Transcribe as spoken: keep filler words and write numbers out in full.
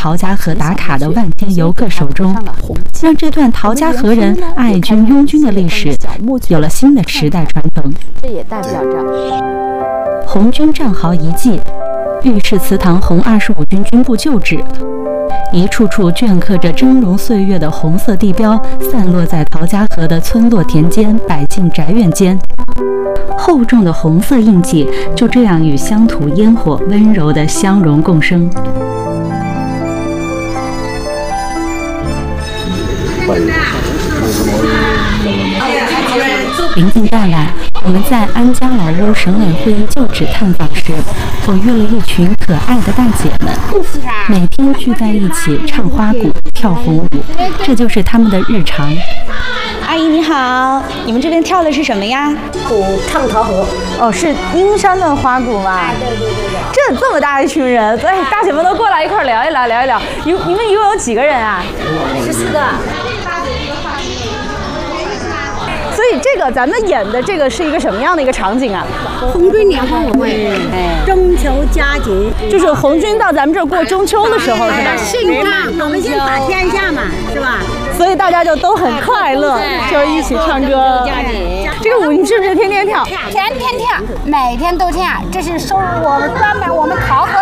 陶家河打卡的万千游客手中，让这段陶家河人爱军拥军的历史有了新的时代传承。 这也代表着红军战壕遗迹，御史祠堂红二十五军军部旧址。一处处镌刻着峥嵘岁月的红色地标，散落在陶家河的村落田间、百姓宅院间。厚重的红色印记就这样与乡土烟火温柔地相融共生。临近傍晚，我们在安家老屋省委会议旧址探访时，偶遇了一群可爱的大姐们，每天聚在一起唱花鼓、跳红舞，这就是他们的日常。 阿姨你好，你们这边跳的是什么呀？ 鼓唱桃河。 哦，是阴山的花鼓吗？ 哎，对对对对。 这这么大一群人，哎，大姐们都过来一块聊一聊，聊一聊。你你们一共有几个人啊？ 十四个。 所以这个咱们演的这个是一个什么样的一个场景啊？ 红军联欢晚会，中秋佳节， 就是红军到咱们这儿过中秋的时候，是吧？ 庆祝我们先打天下嘛，是吧？ 所以大家就都很快乐，就一起唱歌。这个舞你是不是天天跳？ 天天跳，每天都跳，这是收入我们专门我们陶河